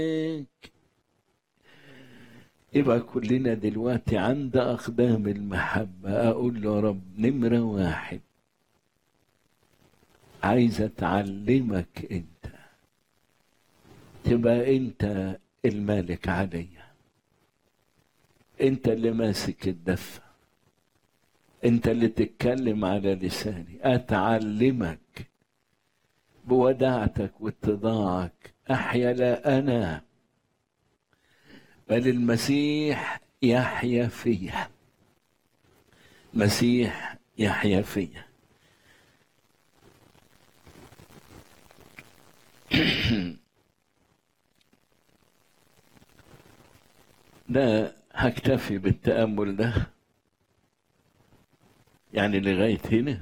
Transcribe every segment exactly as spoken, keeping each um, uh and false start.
يبقى كلنا دلوقتي عند أقدام المحبة. أقول له يا رب نمرة واحد عايز أتعلمك أنت، تبقى أنت المالك عليا، أنت اللي ماسك الدفة، أنت اللي تتكلم على لساني. أتعلمك بوداعتك واتضاعك، أحيا لا أنا بل المسيح يحيا فيا، مسيح يحيا فيا. ده هكتفي بالتأمل ده يعني لغاية هنا.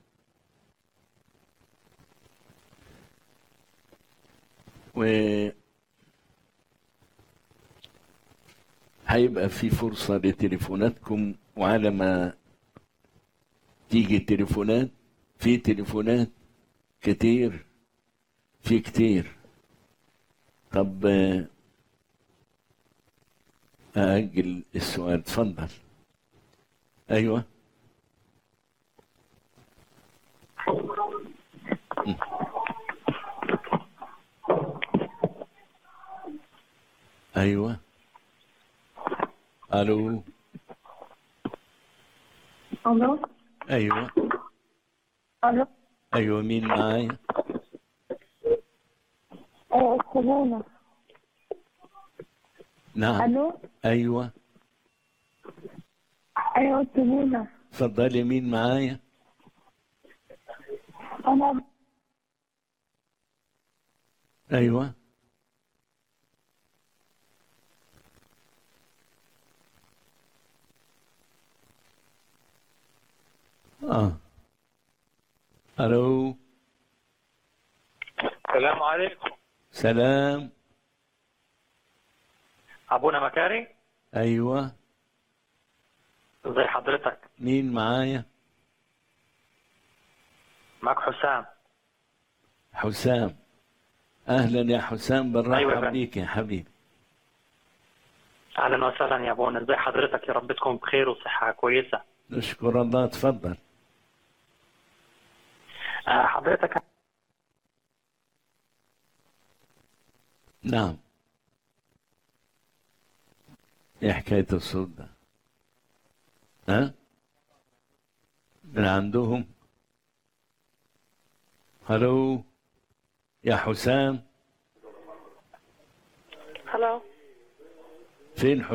و هيبقى في فرصة لتليفوناتكم، وعلى ما تيجي التليفونات، في تليفونات كتير، في كتير. طب أأجل السؤال، اتفضل. أيوة. أيوة. ألو. الو. أيوة. الو. أيوة، مين معايا؟ ايه سلامة. نعم. الو. أيوة. ايوه سلامة. اتفضلي، مين معايا؟ انا أيوة. آه. ألو. السلام عليكم. سلام. أبونا مكاري. أيوة. ازي حضرتك؟ مين معايا؟ معك حسام. حسام. أهلا يا حسام، أيوة يا بنرحب فندم. بيك يا حبيبي. أهلا وسهلا يا أبونا، ازي حضرتك؟ يا رب تكون بخير وصحة كويسة. نشكر الله، تفضل. أه حضرتك. نعم. ايه حكاية الصوت ده؟ ها؟ من عندهم؟ هلو يا حسام. الو. فين